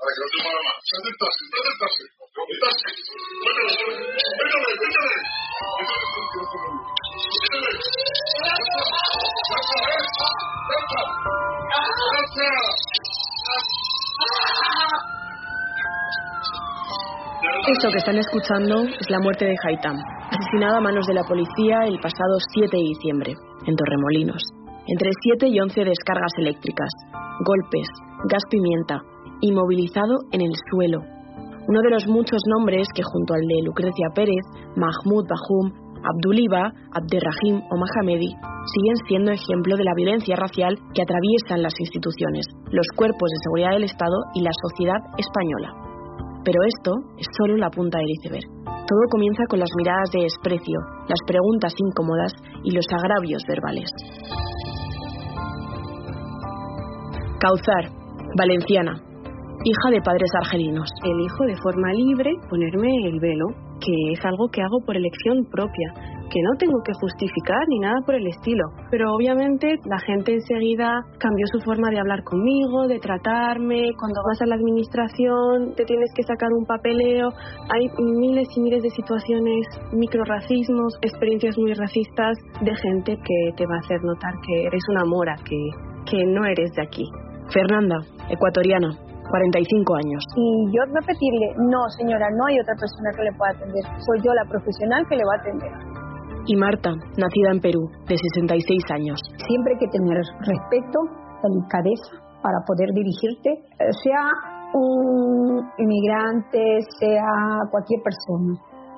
Para que no te mueva más. Sal del taxi. El taxi. Véngame. Esto que están escuchando es la muerte de Haitham, asesinado a manos de la policía el pasado 7 de diciembre, en Torremolinos. Entre 7 y 11 descargas eléctricas, golpes, gas pimienta, inmovilizado en el suelo. Uno de los muchos nombres que junto al de Lucrecia Pérez, Mahmoud Bahum, Abduliba, Abderrahim o Mohamedi siguen siendo ejemplo de la violencia racial que atraviesan las instituciones, los cuerpos de seguridad del Estado y la sociedad española. Pero esto es solo la punta del iceberg. Todo comienza con las miradas de desprecio, las preguntas incómodas y los agravios verbales. Kauthar, valenciana, hija de padres argelinos. Elijo de forma libre ponerme el velo, que es algo que hago por elección propia, que no tengo que justificar ni nada por el estilo. Pero obviamente la gente enseguida cambió su forma de hablar conmigo, de tratarme. Cuando vas a la administración te tienes que sacar un papeleo. Hay miles y miles de situaciones, microrracismos, experiencias muy racistas de gente que te va a hacer notar que eres una mora, que no eres de aquí. Fernanda, ecuatoriana, 45 años. Y yo repetirle, no señora, no hay otra persona que le pueda atender. Soy yo la profesional que le va a atender. Y Marta, nacida en Perú, de 66 años. Siempre hay que tener respeto, delicadeza para poder dirigirte, sea un inmigrante, sea cualquier persona.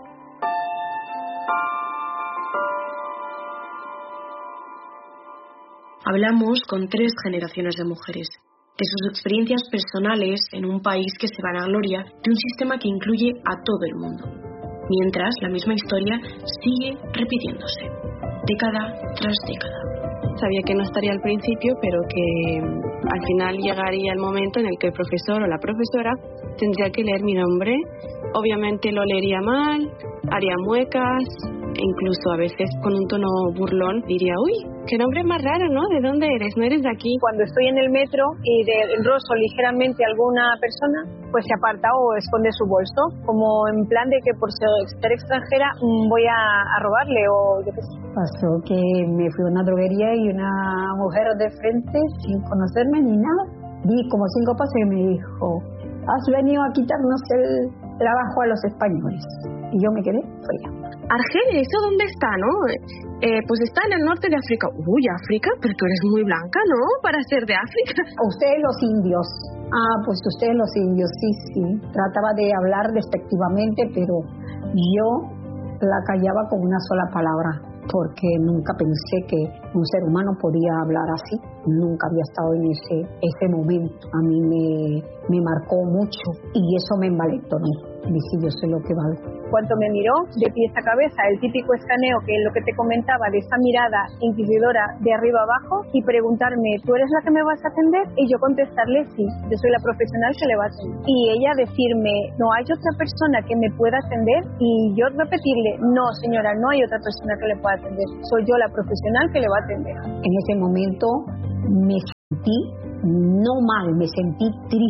Hablamos con 3 generaciones de mujeres, de sus experiencias personales en un país que se vanagloria de un sistema que incluye a todo el mundo, mientras la misma historia sigue repitiéndose, década tras década. Sabía que no estaría al principio, pero que al final llegaría el momento en el que el profesor o la profesora tendría que leer mi nombre. Obviamente lo leería mal, haría muecas, e incluso a veces con un tono burlón diría, uy, qué nombre más raro, ¿no? ¿De dónde eres? ¿No eres de aquí? Cuando estoy en el metro y enroso ligeramente a alguna persona, pues se aparta o esconde su bolso, como en plan de que por ser extranjera voy a robarle o yo qué sé. Pasó que me fui a una droguería y una mujer de frente, sin conocerme ni nada, di como 5 pasos y me dijo, has venido a quitarnos el trabajo a los españoles. Y yo me quedé fría. Argelia, ¿eso dónde está, no? Pues está en el norte de África. Uy, África, pero tú eres muy blanca, ¿no? Para ser de África. Ustedes los indios. Ah, pues ustedes los indios, sí. Trataba de hablar despectivamente, pero yo la callaba con una sola palabra, porque nunca pensé que un ser humano podía hablar así. Nunca había estado en ese momento. A mí me marcó mucho y eso me envalentonó. Dice, yo sé lo que valgo. Cuando me miró de pies a cabeza, el típico escaneo que es lo que te comentaba, de esa mirada inquisidora de arriba abajo, y preguntarme, ¿tú eres la que me vas a atender? Y yo contestarle, sí, yo soy la profesional que le va a atender. Y ella decirme, no hay otra persona que me pueda atender, y yo repetirle, no señora, no hay otra persona que le pueda atender, soy yo la profesional que le va a atender. En ese momento me sentí no mal, me sentí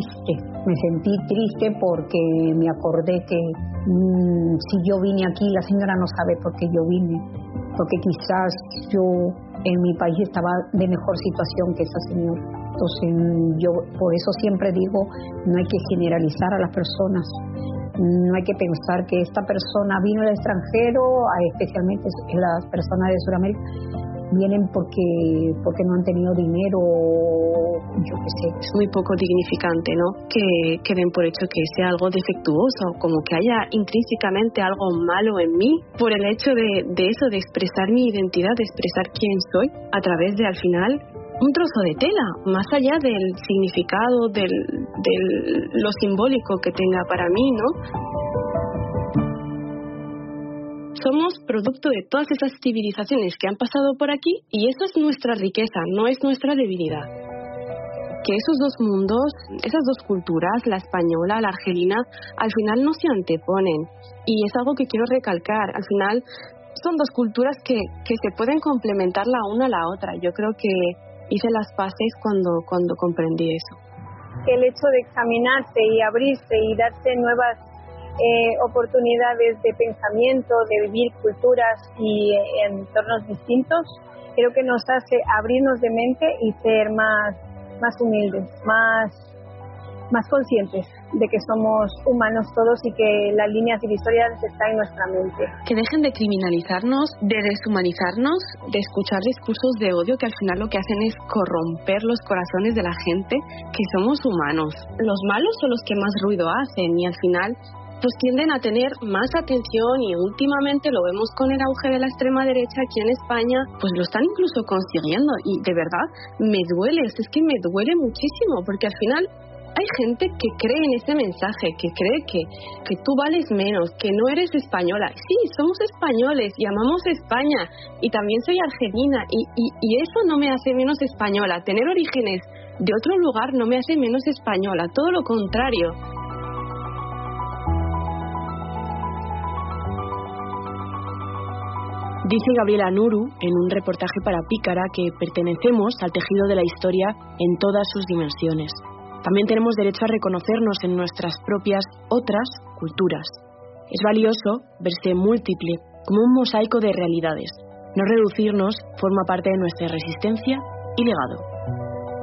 triste porque me acordé que si yo vine aquí, la señora no sabe por qué yo vine, porque quizás yo en mi país estaba de mejor situación que esa señora. Entonces yo por eso siempre digo, no hay que generalizar a las personas, no hay que pensar que esta persona vino del extranjero, especialmente las personas de Sudamérica, vienen porque no han tenido dinero, yo qué sé. Es muy poco dignificante, ¿no? Que den por hecho que sea algo defectuoso, como que haya intrínsecamente algo malo en mí, por el hecho de eso, de expresar mi identidad, de expresar quién soy, a través de, al final, un trozo de tela, más allá del significado, de lo simbólico que tenga para mí, ¿no? Somos producto de todas esas civilizaciones que han pasado por aquí y eso es nuestra riqueza, no es nuestra debilidad. Que esos dos mundos, esas dos culturas, la española, la argelina, al final no se anteponen. Y es algo que quiero recalcar. Al final son dos culturas que se pueden complementar la una a la otra. Yo creo que hice las paces cuando comprendí eso. que el hecho de examinarse y abrirse y darse nuevas oportunidades de pensamiento, de vivir culturas y entornos distintos, creo que nos hace abrirnos de mente y ser más humildes, más conscientes de que somos humanos todos y que las líneas divisorias están en nuestra mente. Que dejen de criminalizarnos, de deshumanizarnos, de escuchar discursos de odio que al final lo que hacen es corromper los corazones de la gente, que somos humanos. Los malos son los que más ruido hacen y al final pues tienden a tener más atención, y últimamente lo vemos con el auge de la extrema derecha aquí en España, pues lo están incluso consiguiendo, y de verdad me duele, es que me duele muchísimo, porque al final hay gente que cree en ese mensaje, que cree que tú vales menos, que no eres española. Sí, somos españoles y amamos España, y también soy argelina, y eso no me hace menos española. Tener orígenes de otro lugar no me hace menos española, todo lo contrario. Dice Gabriela Nuru, en un reportaje para Pícara, que pertenecemos al tejido de la historia en todas sus dimensiones. También tenemos derecho a reconocernos en nuestras propias otras culturas. Es valioso verse múltiple, como un mosaico de realidades. No reducirnos forma parte de nuestra resistencia y legado.